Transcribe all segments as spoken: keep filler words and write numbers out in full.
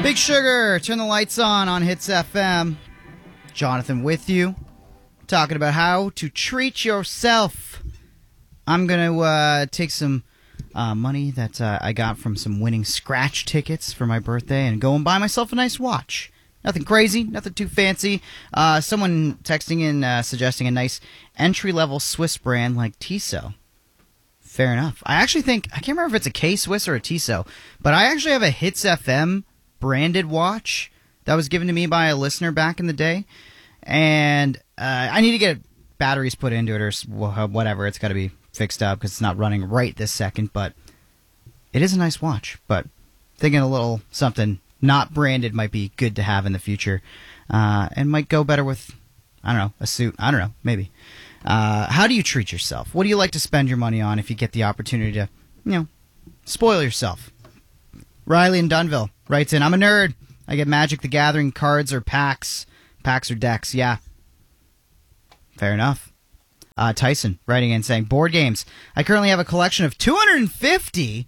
Big Sugar, turn the lights on on Hits F M. Jonathan with you, talking about how to treat yourself. I'm going to uh, take some uh, money that uh, I got from some winning scratch tickets for my birthday and go and buy myself a nice watch. Nothing crazy, nothing too fancy. Uh, someone texting in uh, suggesting a nice entry-level Swiss brand like Tissot. Fair enough. I actually think, I can't remember if it's a K-Swiss or a Tissot, but I actually have a Hits F M branded watch that was given to me by a listener back in the day, and uh, I need to get batteries put into it or whatever. It's got to be fixed up because it's not running right this second, but it is a nice watch. But thinking a little something not branded might be good to have in the future, uh, and might go better with, I don't know, a suit. I don't know, maybe. Uh, how do you treat yourself? What do you like to spend your money on if you get the opportunity to, you know, spoil yourself? Riley in Dunville writes in, I'm a nerd. I get Magic the Gathering cards or packs. Packs or decks, yeah. Fair enough. Uh, Tyson writing in saying, board games. I currently have a collection of two hundred fifty.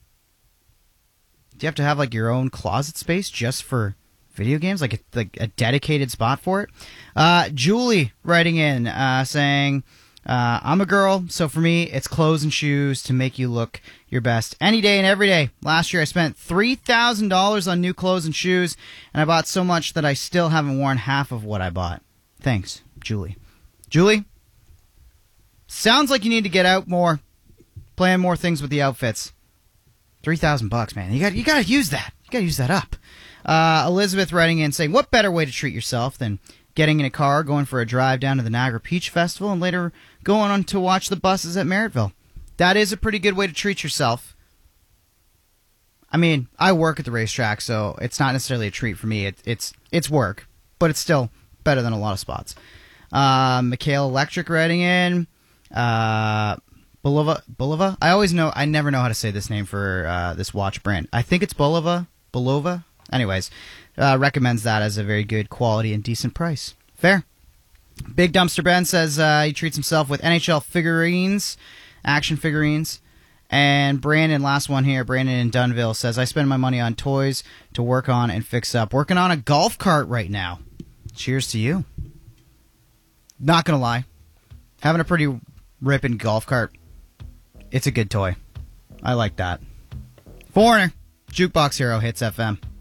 Do you have to have like your own closet space just for video games? Like a, like a dedicated spot for it? Uh, Julie writing in uh, saying, Uh, I'm a girl, so for me, it's clothes and shoes to make you look your best any day and every day. Last year, I spent three thousand dollars on new clothes and shoes, and I bought so much that I still haven't worn half of what I bought. Thanks, Julie. Julie, sounds like you need to get out more, plan more things with the outfits. three thousand bucks, man. You got you got to use that. You got to use that up. Uh, Elizabeth writing in saying, what better way to treat yourself than getting in a car, going for a drive down to the Niagara Peach Festival, and later going on to watch the buses at Merrittville. That is a pretty good way to treat yourself. I mean, I work at the racetrack, so it's not necessarily a treat for me. It, it's it's work, but it's still better than a lot of spots. Uh, Mikhail Electric writing in. Uh, Bulova, Bulova? I always know, I never know how to say this name for uh, this watch brand. I think it's Bulova. Bulova? Anyways, uh, recommends that as a very good quality and decent price. Fair. Big Dumpster Ben says uh, he treats himself with N H L figurines, action figurines. And Brandon, last one here, Brandon in Dunville says, I spend my money on toys to work on and fix up. Working on a golf cart right now. Cheers to you. Not going to lie. Having a pretty ripping golf cart, it's a good toy. I like that. Foreigner, Jukebox Hero, Hits F M.